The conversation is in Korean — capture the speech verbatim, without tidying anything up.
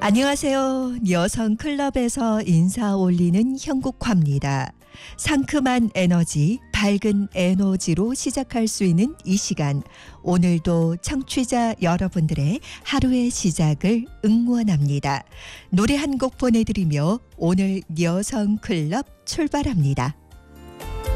안녕하세요. 여성 클럽에서 인사 올리는 형국화입니다. 상큼한 에너지, 밝은 에너지로 시작할 수 있는 이 시간. 오늘도 청취자 여러분들의 하루의 시작을 응원합니다. 노래 한 곡 보내드리며 오늘 여성 클럽 출발합니다.